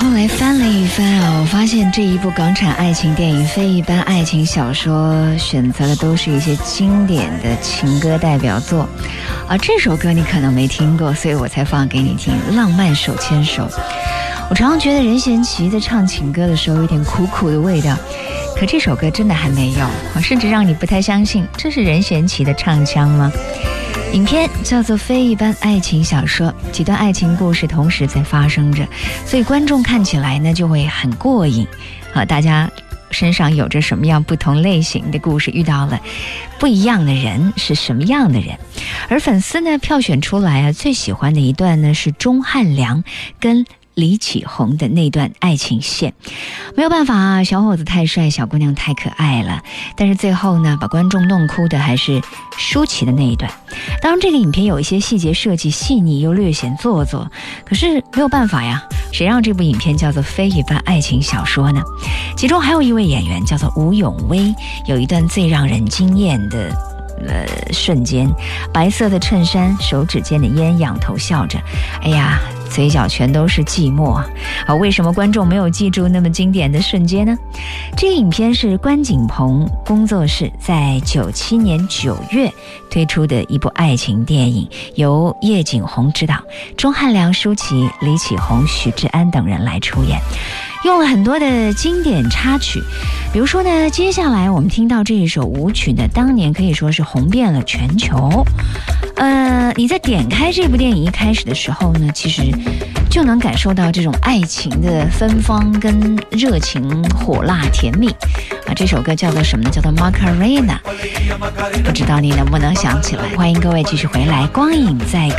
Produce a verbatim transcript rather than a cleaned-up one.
后来翻了一翻啊，我发现这一部港产爱情电影《非一般爱情小说》选择的都是一些经典的情歌代表作啊。这首歌你可能没听过，所以我才放给你听，《浪漫手牵手》。我常常觉得任贤齐在唱情歌的时候有点苦苦的味道，可这首歌真的还没有，甚至让你不太相信这是任贤齐的唱腔吗？影片叫做《非一般爱情小说》，几段爱情故事同时在发生着，所以观众看起来呢就会很过瘾啊！大家身上有着什么样不同类型的故事，遇到了不一样的人是什么样的人，而粉丝呢票选出来啊，最喜欢的一段呢是钟汉良跟李启红的那段爱情线。没有办法啊，小伙子太帅，小姑娘太可爱了，但是最后呢把观众弄哭的还是舒淇的那一段。当然这个影片有一些细节设计细腻又略显做作，可是没有办法呀，谁让这部影片叫做非一般爱情小说呢？其中还有一位演员叫做吴永威，有一段最让人惊艳的呃瞬间，白色的衬衫，手指间的烟，仰头笑着，哎呀嘴角全都是寂寞啊！为什么观众没有记住那么经典的瞬间呢？这个影片是关锦鹏工作室在九七年九月推出的一部爱情电影，由叶锦鸿执导，钟汉良、舒淇、李启红、许志安等人来出演，用了很多的经典插曲。比如说呢，接下来我们听到这一首舞曲呢，当年可以说是红遍了全球。呃，你在点开这部电影一开始的时候呢，其实就能感受到这种爱情的芬芳跟热情火辣甜蜜啊。这首歌叫做什么呢？叫做 Macarena， 不知道你能不能想起来？欢迎各位继续回来，光影在